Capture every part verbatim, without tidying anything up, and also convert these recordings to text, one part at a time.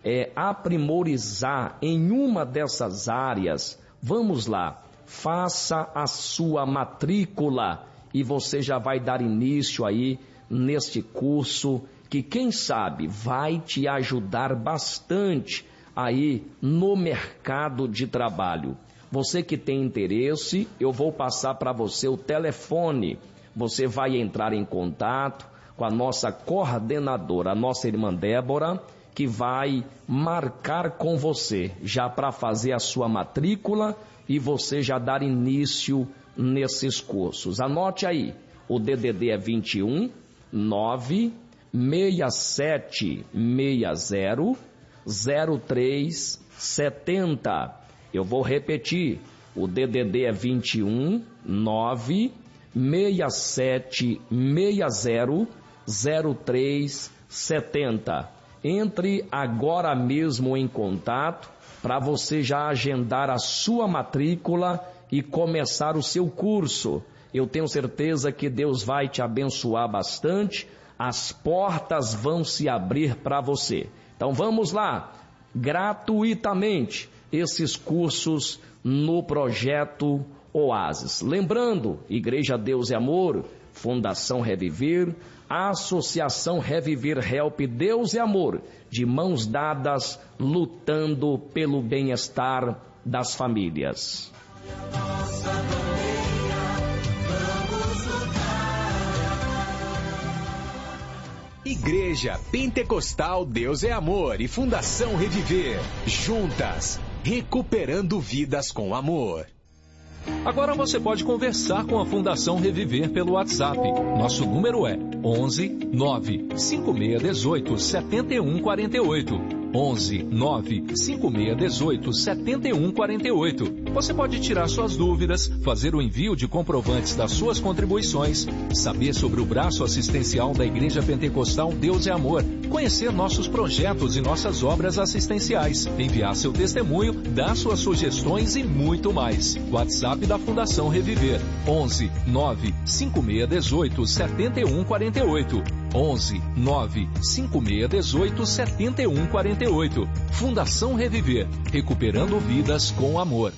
é, aprimorizar em uma dessas áreas, vamos lá, faça a sua matrícula e você já vai dar início aí neste curso que, quem sabe, vai te ajudar bastante aí no mercado de trabalho. Você que tem interesse, eu vou passar para você o telefone. Você vai entrar em contato com a nossa coordenadora, a nossa irmã Débora, que vai marcar com você já para fazer a sua matrícula e você já dar início nesses cursos. Anote aí, o D D D é vinte e um, nove, seis sete seis zero, zero três sete zero. Eu vou repetir, o D D D é vinte e um, nove, seis sete seis zero, zero três sete zero. Entre agora mesmo em contato para você já agendar a sua matrícula e começar o seu curso. Eu tenho certeza que Deus vai te abençoar bastante, as portas vão se abrir para você. Então vamos lá, gratuitamente, esses cursos no projeto Oásis. Lembrando, Igreja Deus e Amor, Fundação Reviver, Associação Reviver Help Deus e Amor, de mãos dadas, lutando pelo bem-estar das famílias. Igreja Pentecostal Deus é Amor e Fundação Reviver, juntas, recuperando vidas com amor. Agora você pode conversar com a Fundação Reviver pelo WhatsApp. Nosso número é onze, nove, cinco seis um oito, sete um quatro oito. onze, nove, cinco seis um oito, sete um quatro oito. Você pode tirar suas dúvidas, fazer o envio de comprovantes das suas contribuições, saber sobre o braço assistencial da Igreja Pentecostal Deus é Amor, conhecer nossos projetos e nossas obras assistenciais, enviar seu testemunho, dar suas sugestões e muito mais. WhatsApp da Fundação Reviver, onze, nove, cinco seis um oito, sete um quatro oito. onze, nove, cinco seis um oito, sete um quatro oito. Fundação Reviver, recuperando vidas com amor.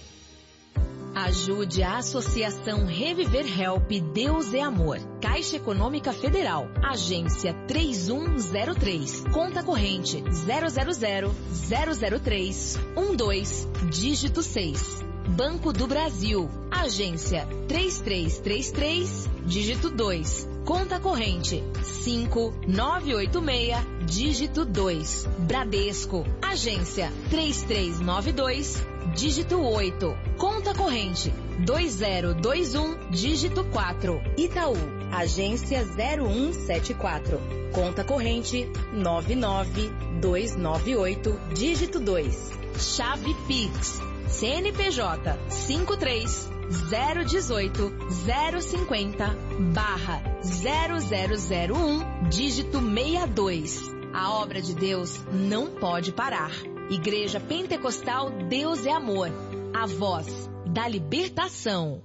Ajude a Associação Reviver Help Deus é Amor. Caixa Econômica Federal. Agência três um zero três. Conta corrente zero zero zero, zero zero três, um dois, dígito seis. Banco do Brasil. Agência três três três três, dígito dois. Conta corrente cinco nove oito seis, dígito dois. Bradesco. Agência três três nove dois, dígito oito. Conta corrente dois zero dois um, dígito quatro. Itaú. Agência zero um sete quatro. Conta corrente nove nove dois nove oito, dígito dois. Chave Pix. C N P J cinco três zero um oito zero cinco zero barra zero zero zero um, dígito sessenta e dois. A obra de Deus não pode parar. Igreja Pentecostal Deus é Amor. A voz da libertação.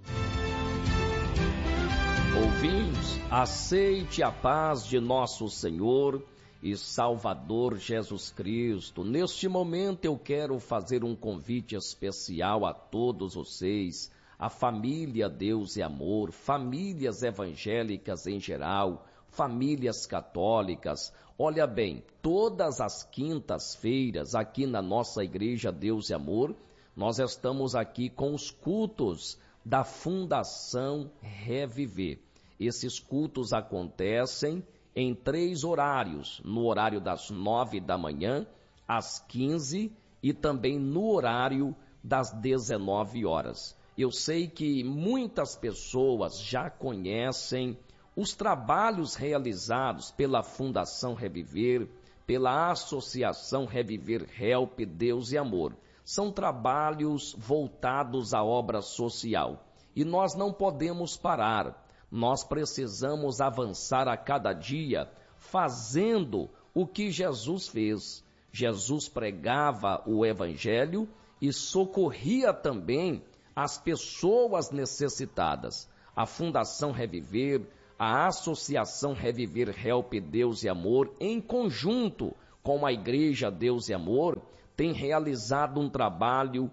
Ouvintes, aceite a paz de nosso Senhor e Salvador Jesus Cristo. Neste momento eu quero fazer um convite especial a todos vocês, a família Deus e Amor, famílias evangélicas em geral, famílias católicas. Olha bem, todas as quintas-feiras aqui na nossa Igreja Deus e Amor, nós estamos aqui com os cultos da Fundação Reviver. Esses cultos acontecem em três horários, no horário das nove da manhã, às quinze e também no horário das dezenove horas. Eu sei que muitas pessoas já conhecem os trabalhos realizados pela Fundação Reviver, pela Associação Reviver Help Deus e Amor. São trabalhos voltados à obra social e nós não podemos parar. Nós precisamos avançar a cada dia fazendo o que Jesus fez. Jesus pregava o Evangelho e socorria também as pessoas necessitadas. A Fundação Reviver, a Associação Reviver Help Deus e Amor, em conjunto com a Igreja Deus e Amor, tem realizado um trabalho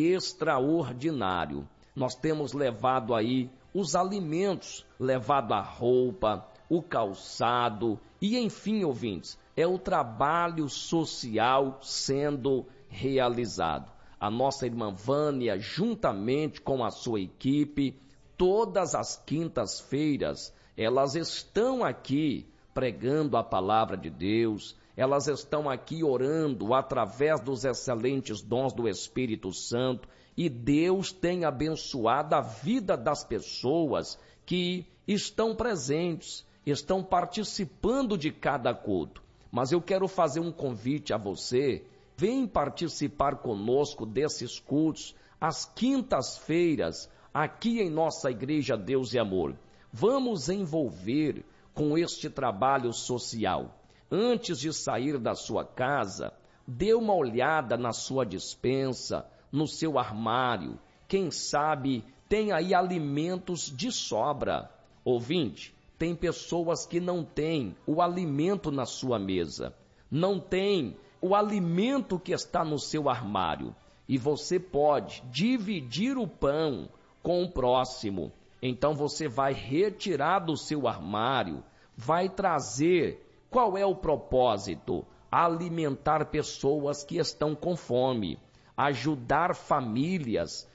extraordinário. Nós temos levado aí os alimentos, levado a roupa, o calçado e, enfim, ouvintes, é o trabalho social sendo realizado. A nossa irmã Vânia, juntamente com a sua equipe, todas as quintas-feiras, elas estão aqui pregando a palavra de Deus, elas estão aqui orando através dos excelentes dons do Espírito Santo, e Deus tem abençoado a vida das pessoas que estão presentes, estão participando de cada culto. Mas eu quero fazer um convite a você, vem participar conosco desses cultos, às quintas-feiras, aqui em nossa Igreja Deus e Amor. Vamos envolver com este trabalho social. Antes de sair da sua casa, dê uma olhada na sua despensa, no seu armário. Quem sabe tem aí alimentos de sobra. Ouvinte, tem pessoas que não têm o alimento na sua mesa, não tem o alimento que está no seu armário. E você pode dividir o pão com o próximo. Então você vai retirar do seu armário, vai trazer. Qual é o propósito? Alimentar pessoas que estão com fome, ajudar famílias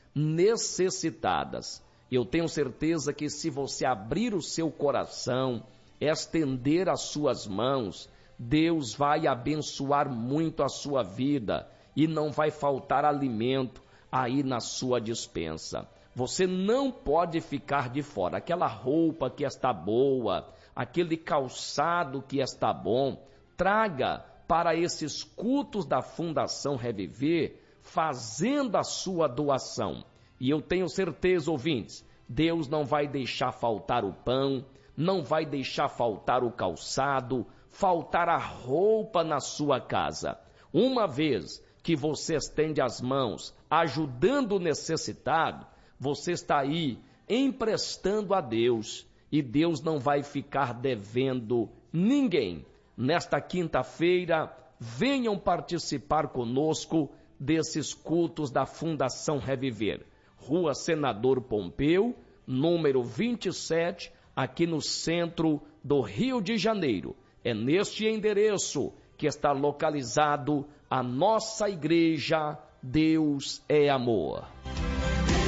necessitadas. Eu tenho certeza que se você abrir o seu coração, estender as suas mãos, Deus vai abençoar muito a sua vida e não vai faltar alimento aí na sua despensa. Você não pode ficar de fora. Aquela roupa que está boa, aquele calçado que está bom, traga para esses cultos da Fundação Reviver, fazendo a sua doação. E eu tenho certeza, ouvintes, Deus não vai deixar faltar o pão, não vai deixar faltar o calçado, faltar a roupa na sua casa. Uma vez que você estende as mãos, ajudando o necessitado, você está aí emprestando a Deus, e Deus não vai ficar devendo ninguém. Nesta quinta-feira, venham participar conosco desses cultos da Fundação Reviver. Rua Senador Pompeu, número vinte e sete, aqui no centro do Rio de Janeiro. É neste endereço que está localizado a nossa igreja Deus é Amor.